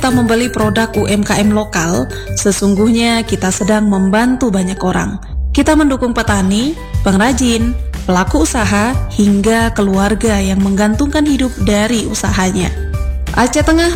kita membeli produk UMKM lokal, sesungguhnya kita sedang membantu banyak orang. Kita mendukung petani, pengrajin, pelaku usaha, hingga keluarga yang menggantungkan hidup dari usahanya. Aceh Tengah